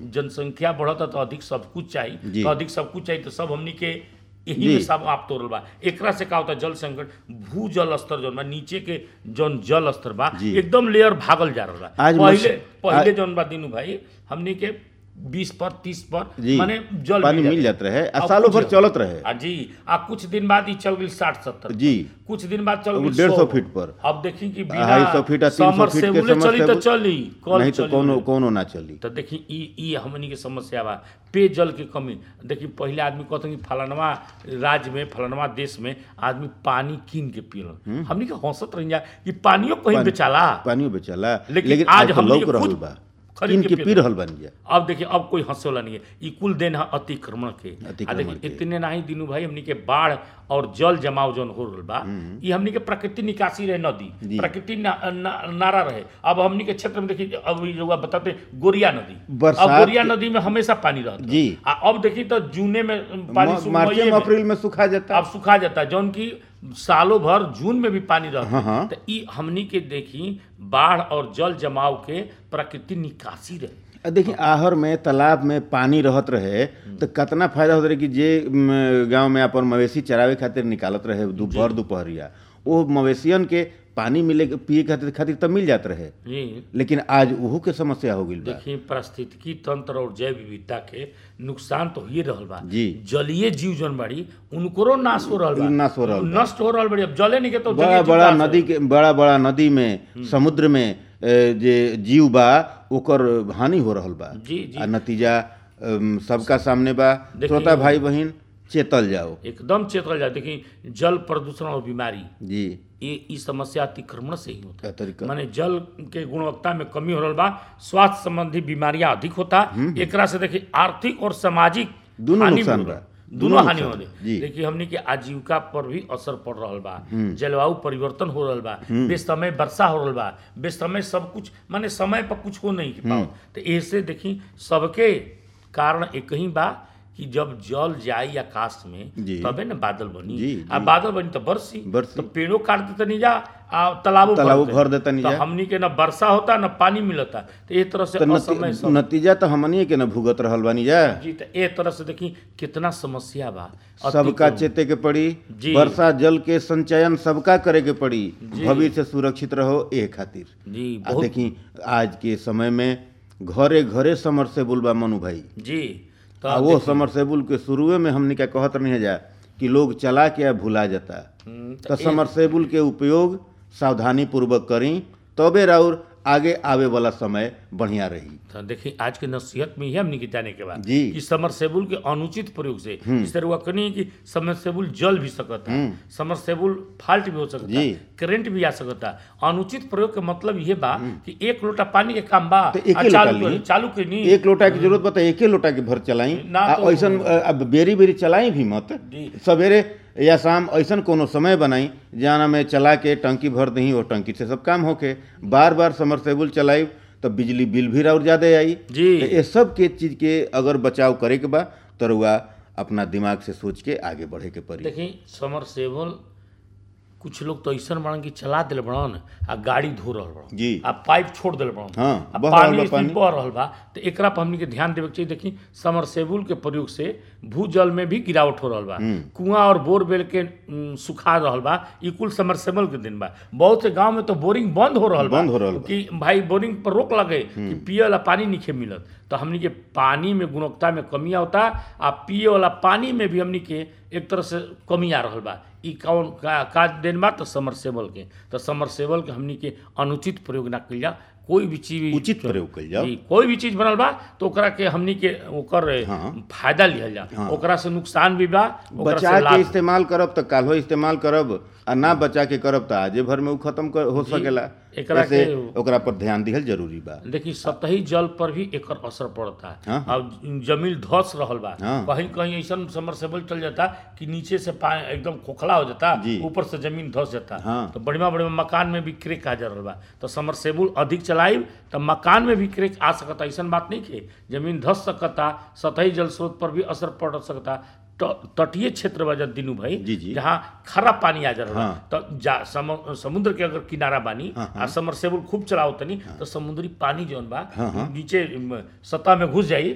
जनसंख्या बढ़ता तो अधिक सब कुछ चाहिए, जी। तो अधिक सब कुछ चाहिए तो सब हमनी के यही जी। में सब आप तोड़ल बा। एकरा से का होता जल संकट, भू जल स्तर जौन बा, नीचे के जौन जल स्तर बा जी। एकदम लेयर भागल जा रहा बा। आज पहले जौन बा दिनू भाई हमनी के 20 पर 30 पर जी माने जल पानी मिल जात रहे आ अब सालों कुछ- भर चलत रहे। जी। आ कुछ दिन बाद ही चल गई 60-70 जी। कुछ दिन बाद चल गई 150 फीट पर। अब देखी कि 250 फीट आ 300 फीट के चली तो चली, कल नहीं तो चली कोनो नहीं। कोनो ना चली। तो देखी ई हमनी के समस्या बा, पेयजल के कमी। देखी पहले आदमी कहते कि फलानवा राज्य में फलानवा देश में आदमी पानी कीन के पीलन, हमनी के हौसत रही जा कि पानियो कहीं बेचाला। पानियो बेचाला, लेकिन आज हमनी लौक के रहल खुद बा, खरीद किन के के पी पी रहल बन जा। अब देखिए अब कोई हंसे वाला नहीं है, ई कुल देन है अतिक्रमण के। अतिक्रमण देखिए के। इतने नहीं दिनू भाई हमनी के बाढ़ और जल जमाव जौन हो रहल बा, ई हमनी के प्रकृति निकासी रहे नदी, जी। प्रकृति नारा रहे। अब हमनी के क्षेत्र में देखिए अब ई रउआ बताते गोरिया नदी, बरसात अब गोरिया नदी में हमेशा पानी रहता जी। अब देखिए तो जूने में पानी मार्च में अप्रैल में सुखा जाता। अब सुखा जाता है, जौन की सालों भर जून में भी पानी रहता हाँ, हाँ। है। तो ई हमनी के देखी बाढ़ और जल जमाव के प्रकृति निकासी रहे। देखिए आहर में तालाब में पानी रहत रहे तो कितना फायदा होत रहे कि जे गांव में अपन मवेशी चरावे खातिर निकालत रहे दोपहर दोपहरिया, वो मवेशियन के पानी मिले पिए खातिर तो मिल जात रहे। जी। लेकिन आज वहू के समस्या हो गई बा। देखिए पारिस्थितिकी तंत्र और जैव विविधता के नुकसान तो ही रहल बा। जी। जलीय जीव जौन बाड़ी उनको नाश हो रहल बा, नाश हो रहल बा। नष्ट हो रहल बाड़ी। अब जले नहीं के तो बड़ा जलीय जीव बड़ा नाश हो नदी के बड़ा बड़ा नदी में समुद्र में जे जीव बा ओकर हानि हो रहल बा। जी, जी। आ नतीजा सबका सामने बा। देखिए- श्रोता भाई बहन चेतल जाओ। एकदम चेतल जाए। देखिए जल प्रदूषण और बीमारी जी। ये समस्या अतिक्रमण से ही होता क्या तरीका? है। माने जल के गुणवत्ता में कमी हो रहल बा, स्वास्थ्य संबंधी बीमारियां अधिक होता। एकरा से देखिए आर्थिक और सामाजिक दोनों हानि नुकसान भी हो बा। रहल। दोनों दोनों हानि नुकसान हो बा। जी। देखिए हमनी के आजीविका पर भी असर पड़ रहल बा, जलवायु परिवर्तन हो रहल बा, बेसमय वर्षा हो रहल बा, बेसमय सब कुछ माने समय पर कुछ हो नहीं पाओ। तो ऐसे देखी सबके कारण एक ही बा कि जब जल जाई आकाश में जी। तबे न बादल बनी। जी, आ जी। बादल बनी तो बरसी, बरसी। तो पेड़ों काट देते नहीं जा आ तालाबों भर देता नहीं तो जा। हमनी के न वर्षा होता न पानी मिलता। तो ये तरह से तो असमय सब नतीजा तो हमनिए के न भुगत रहल बानी जा। जी। तो ये तरह से देखी कितना समस्या बा। सबका अतिक्रमण। चेते के पड़ी। जी। वर्षा जल के संचयन सबका करे के पड़ी। जी। भविष्य सुरक्षित रहो ए खातिर। जी आ बहुत देखी आज के समय में घरे घरे समरसेबुल बा मनु भाई। जी। तो आ वो समरसेबुल के शुरुए में हमने क्या कहत नहीं जा कि लोग चला के भुला जाता। तो समरसेबुल के उपयोग सावधानी पूर्वक करी तबे राउर आगे आवे वाला समय बढ़िया रही। तो देखिए आज के नसीहत में ही हमने के जाने के बाद जी। कि समरसेबुल के अनुचित प्रयोग से इस तरह हुआ कहीं कि समरसेबुल जल भी सकता है, समरसेबुल फाल्ट भी हो सकता है, जी। करंट भी आ सकता है। अनुचित प्रयोग का मतलब ये बा कि एक लोटा पानी के काम बा तो एके आ लोटा चालू ली। करी, चालू करी नहीं। एक लोटा की जरूरत बता एके लोटा के भर चलाई। ना आ तो- ऐसन अब बेरी बेरी चलाई भी मत। जी। सवेरे या शाम ऐसन कोनो समय बनाई जाना में चला के टंकी भर दही और टंकी से सब काम होके। बार बार समरसेबुल चलाई तो बिजली बिल भी और ज्यादा आई। जी। तो ये सब के चीज के अगर बचाव करे के बा तो रुआ अपना दिमाग से सोच के आगे बढ़े के पड़ी। देखिए समरसेबल कुछ लोग तो ऐसा बड़न कि चला दिल बड़न आ गाड़ी धो रहल बड़न जी। आ पाइप छोड़ दिल बड़न हाँ, आ बह रहल पानी बा इसमें पानी। बह रहल बा। तो एकरा पर हमनी के ध्यान देवे के चाहिए। देखी समरसेबुल के प्रयोग से भूजल में भी गिरावट हो रहल बा, कुआं और बोरवेल के सुखा रहल बा। ई कुल समरसेबल के दिन बा। बहुत से गांव में तो बोरिंग बंद हो रहल बा बंद हो रहल बा। कि भाई बोरिंग पर रोक लगे कि पिए वाला पानी नहीं मिलत। तो हमनी के पानी में गुणवत्ता में कमी होता आ पिए वाला पानी में भी हमनी के एक तरह से कमी आ रहल बा। ई कौन का देन बा तो समरसेबल के। तो समरसेबल के हमनी के अनुचित प्रयोग ना कइल जा। कोई भी चीज उचित प्रयोग कइल जाओ। जी, कोई भी चीज बनल बा तो ओकरा के हमनी के ओकर हाँ। फायदा लिहल जा। हाँ। ओकरा से नुकसान भी बा, ओकरा बचा से के लाभ। इस्तेमाल करब तो काल्हो इस्तेमाल करब आ ना बचा के करब तो आजे भर में उ खत्म हो सकेला। एकरा ऐसे के- ओकरा पर ध्यान दिहल जरूरी बा। देखिए सतही जल पर भी एकर असर पड़ता है। हाँ। अब जमीन धस रहल बा, हाँ। कहीं कहीं ऐसा समरसेबल चल जाता कि नीचे से पानी एकदम खोखला हो जाता, जी। ऊपर से जमीन धस जाता। हाँ। तो बढ़िया बढ़िया मकान में भी क्रेक आ जा रहल बा। तो समरसेबल अधिक चलाई तो मकान में भी क्रेक आ सकता। ऐसा बात नहीं है, जमीन धस सकता, सतही जल स्रोत पर भी असर पड़ सकता। तटीय क्षेत्र बा दिनू भाई जी, जी। जहाँ खरा पानी आ जा रहा हाँ। तो समुद्र के अगर किनारा बानी आ समरसेबल खूब चलाओ तनी तो समुद्री पानी जौन बा हाँ, हाँ। नीचे सतह में घुस जाई